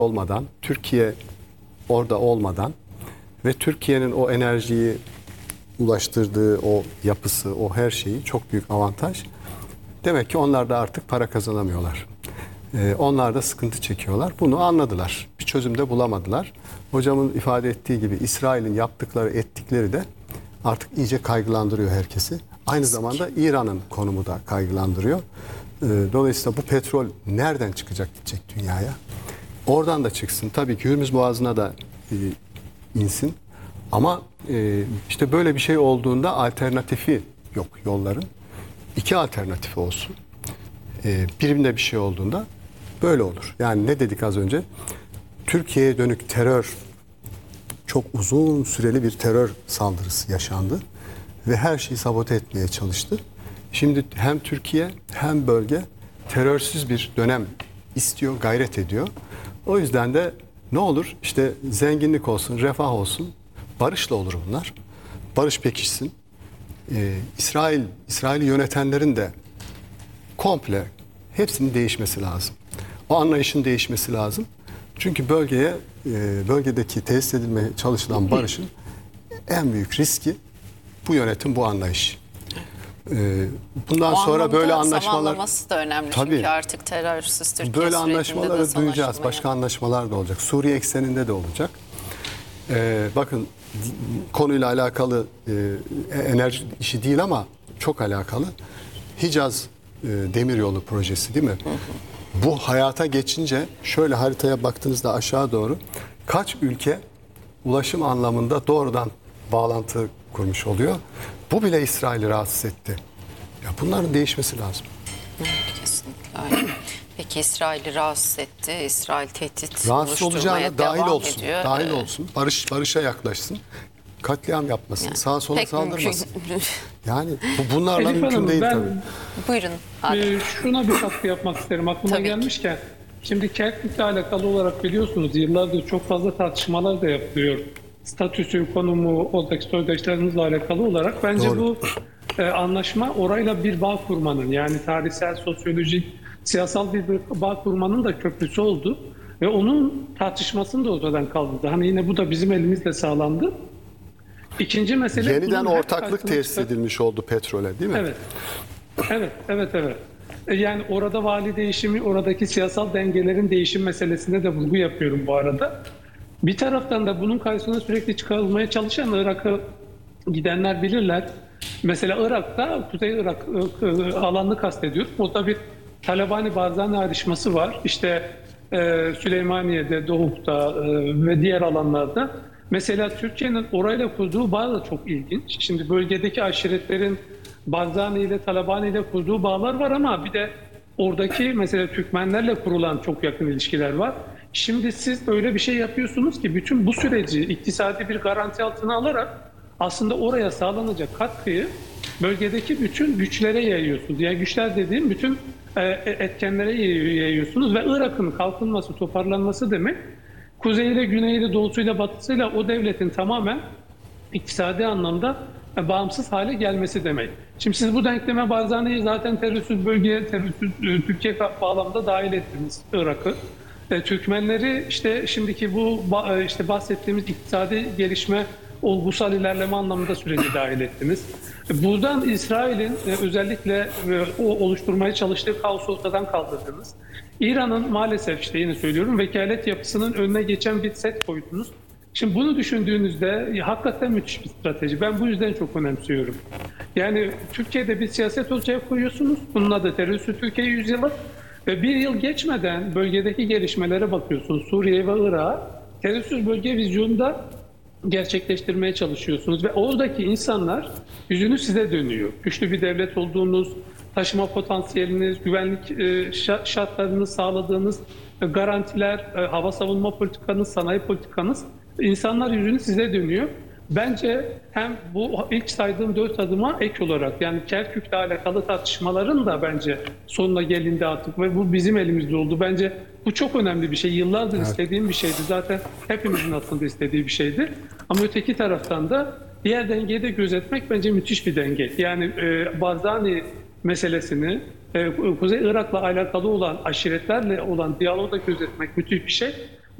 olmadan, Türkiye orada olmadan ve Türkiye'nin o enerjiyi ulaştırdığı o yapısı, o her şeyi çok büyük avantaj. Demek ki onlar da artık para kazanamıyorlar. Onlar da sıkıntı çekiyorlar. Bunu anladılar. Bir çözüm de bulamadılar. Hocamın ifade ettiği gibi İsrail'in yaptıkları, ettikleri de artık iyice kaygılandırıyor herkesi. Aynı zamanda İran'ın konumu da kaygılandırıyor. Dolayısıyla bu petrol nereden çıkacak, gidecek dünyaya? Oradan da çıksın. Tabii ki Hürmüz Boğazı'na da insin. Ama işte böyle bir şey olduğunda alternatifi yok yolların. İki alternatifi olsun. Birinde bir şey olduğunda böyle olur. Yani ne dedik az önce? Türkiye'ye dönük terör, çok uzun süreli bir terör saldırısı yaşandı. Ve her şeyi sabote etmeye çalıştı. Şimdi hem Türkiye hem bölge terörsüz bir dönem istiyor, gayret ediyor. O yüzden de ne olur? İşte zenginlik olsun, refah olsun, barışla olur bunlar. Barış pekişsin. İsrail'i yönetenlerin de komple hepsinin değişmesi lazım. O anlayışın değişmesi lazım. Çünkü bölgedeki tesis edilmeye çalışılan barışın en büyük riski bu yönetim, bu anlayış. Bundan sonra böyle anlaşmalar... zamanlaması da önemli. Tabii, çünkü artık terörsüz Türkiye böyle sürecinde anlaşmaları duyacağız. Başka anlaşmalar da olacak. Suriye ekseninde de olacak. Bakın konuyla alakalı enerji işi değil ama çok alakalı. Hicaz Demiryolu projesi değil mi? Bu hayata geçince şöyle haritaya baktığınızda aşağı doğru kaç ülke ulaşım anlamında doğrudan bağlantı kurmuş oluyor. Bu bile İsrail'i rahatsız etti. Ya bunların değişmesi lazım. Kesinlikle öyle. Peki İsrail'i rahatsız etti. İsrail tehdit rahatsız olacağına dahil olsun. Ediyor. Dahil olsun. Barışa yaklaşsın. Katliam yapmasın. Yani, sağa sola saldırmasın. Yani bunlarla Elif mümkün Hanım, değil ben, tabii. Buyurun. Şuna bir katkı yapmak isterim. Aklıma Tabii gelmişken. Şimdi Kerkük'le alakalı olarak biliyorsunuz yıllardır çok fazla tartışmalar da yapılıyor. Statüsü, konumu, oradaki soydaşlarımızla alakalı olarak. Bence Doğru. bu anlaşma orayla bir bağ kurmanın, yani tarihsel, sosyolojik, siyasal bir bağ kurmanın da köprüsü oldu. Ve onun tartışmasını da ortadan kaldırdı. Hani yine bu da bizim elimizle sağlandı. İkinci mesele... Yeniden ortaklık tesis edilmiş oldu petrole değil mi? Evet. Yani orada vali değişimi, oradaki siyasal dengelerin değişim meselesinde de vurgu yapıyorum bu arada. Bir taraftan da bunun karşısına sürekli çıkarılmaya çalışan Irak'a gidenler bilirler. Mesela Irak'ta, Kuzey Irak alanını kastediyorum. Orada bir Talabani-Barzani ayrışması var. İşte Süleymaniye'de, Doğuk'ta ve diğer alanlarda. Mesela Türkiye'nin orayla kurduğu bağ da çok ilginç. Şimdi bölgedeki aşiretlerin Barzani ile Talabani ile kurduğu bağlar var ama bir de oradaki mesela Türkmenlerle kurulan çok yakın ilişkiler var. Şimdi siz öyle bir şey yapıyorsunuz ki bütün bu süreci iktisadi bir garanti altına alarak aslında oraya sağlanacak katkıyı bölgedeki bütün güçlere yayıyorsunuz. Yani güçler dediğim bütün etkenlere yayıyorsunuz ve Irak'ın kalkınması, toparlanması demek kuzeyiyle, güneyiyle, doğusuyla, batısıyla o devletin tamamen iktisadi anlamda bağımsız hale gelmesi demek. Şimdi siz bu denkleme Barzani'yi zaten terörsüz bölgeye, terörsüz Türkiye bağlamında dahil ettiniz, Irak'ı. Türkmenleri işte şimdiki bu işte bahsettiğimiz iktisadi gelişme, olgusal ilerleme anlamında süreci dahil ettiniz. Buradan İsrail'in özellikle o oluşturmaya çalıştığı kaosu ortadan kaldırdınız. İran'ın maalesef işte yine söylüyorum vekalet yapısının önüne geçen bir set koydunuz. Şimdi bunu düşündüğünüzde hakikaten müthiş bir strateji. Ben bu yüzden çok önemsiyorum. Yani Türkiye'de bir siyaset ortaya koyuyorsunuz. Bunun adı terörsüz Türkiye yüzyılı. Ve bir yıl geçmeden bölgedeki gelişmelere bakıyorsunuz. Suriye ve Irak'a terörsüz bölge vizyonunda gerçekleştirmeye çalışıyorsunuz. Ve oradaki insanlar yüzünü size dönüyor. Güçlü bir devlet olduğunuz, taşıma potansiyeliniz, güvenlik şartlarını sağladığınız garantiler, hava savunma politikanız, sanayi politikanız, insanlar yüzünü size dönüyor. Bence hem bu ilk saydığım 4 adıma ek olarak yani Kerkük'le alakalı tartışmaların da bence sonuna gelindi artık ve bu bizim elimizde oldu. Bence bu çok önemli bir şey. Yıllardır istediğim bir şeydi. Zaten hepimizin aslında istediği bir şeydi. Ama öteki taraftan da diğer dengeyi de gözetmek bence müthiş bir denge. Yani Barzani meselesini, Kuzey Irak'la alakalı olan aşiretlerle olan diyaloğu da gözetmek müthiş bir şey.